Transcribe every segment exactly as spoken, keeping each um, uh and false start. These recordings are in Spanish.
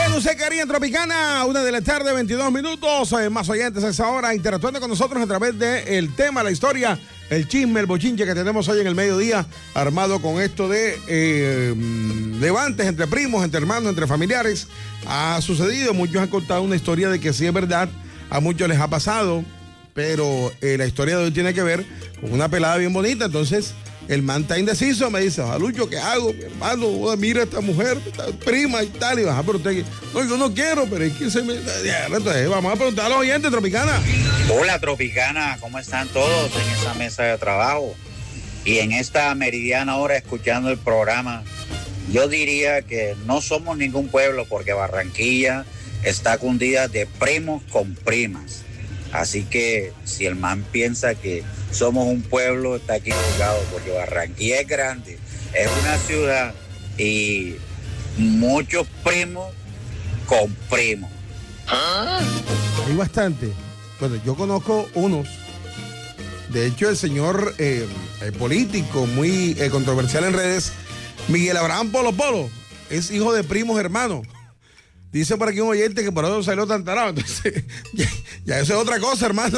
Bueno, se quería en Tropicana, una de la tarde, veintidós minutos. Eh, más oyentes a esa hora, interactuando con nosotros a través del tema, la historia, el chisme, el bochinche que tenemos hoy en el mediodía, armado con esto de eh, levantes entre primos, entre hermanos, entre familiares. Ha sucedido, muchos han contado una historia de que sí es verdad, a muchos les ha pasado, pero eh, la historia de hoy tiene que ver con una pelada bien bonita. Entonces el man está indeciso, me dice, Lucho, ¿qué hago? Mi hermano, mira esta mujer, esta prima y tal. Y baja, pero usted, no, yo no quiero, pero es que se me... Entonces, vamos a preguntar a los oyentes, Tropicana. Hola, Tropicana, ¿cómo están todos en esa mesa de trabajo? Y en esta meridiana hora escuchando el programa, yo diría que no somos ningún pueblo porque Barranquilla está cundida de primos con primas. Así que si el man piensa que somos un pueblo, está equivocado, porque Barranquilla es grande, es una ciudad y muchos primos con primos. ¿Ah? Hay bastante. Bueno, yo conozco unos. De hecho, el señor eh, eh, político muy eh, controversial en redes, Miguel Abraham Polo Polo, es hijo de primos hermanos. Dice por aquí un oyente que por eso salió tan tarado. Entonces, ya, ya eso es otra cosa, hermano.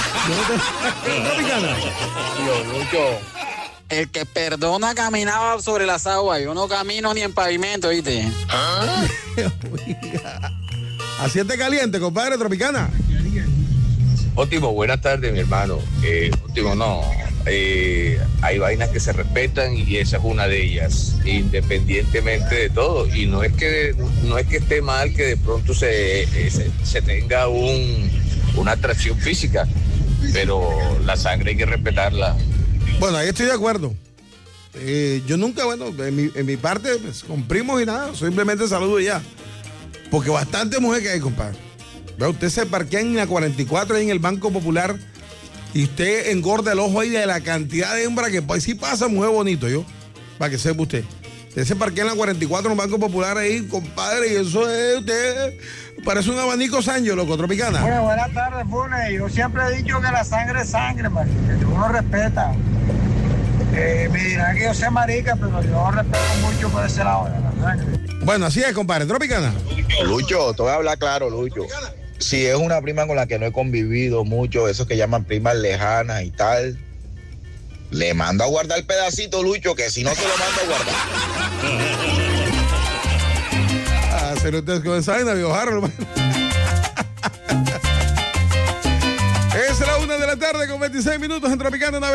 Yo, Lucho, el que perdona caminaba sobre las aguas. Yo no camino ni en pavimento, ¿viste? ¿Ah? Así te caliente, compadre, Tropicana. Ótimo, buenas tardes, mi hermano. Eh, Ótimo, no. Eh, hay vainas que se respetan y esa es una de ellas, independientemente de todo. Y no es que no es que esté mal que de pronto se, se, se tenga un, una atracción física, pero la sangre hay que respetarla. Bueno, ahí estoy de acuerdo. Eh, yo nunca, bueno, en mi, en mi parte, pues, con primos y nada, simplemente saludo y ya. Porque bastante mujer que hay, compadre. Vea, usted se parquea en la cuarenta y cuatro ahí en el Banco Popular y usted engorda el ojo ahí de la cantidad de hembra que pues sí pasa, mujer bonito, yo, para que sepa usted. Usted se parquea en la cuarenta y cuatro en un Banco Popular ahí, compadre, y eso es, usted parece un abanico Sancho, loco, Tropicana. Bueno, buenas tardes, Funes. Yo siempre he dicho que la sangre es sangre, marica, que uno respeta. Eh, me dirán que yo soy marica, pero yo respeto mucho por ese lado de la sangre. Bueno, así es, compadre, Tropicana. Lucho, te voy a hablar claro, Lucho. Si es una prima con la que no he convivido mucho, esos que llaman primas lejanas y tal, le mando a guardar el pedacito, Lucho, que si no se lo mando a guardar. Ah, se lo ustedes con esa vaina, viejo Harold. Es la una de la tarde con veintiséis minutos en Tropicana.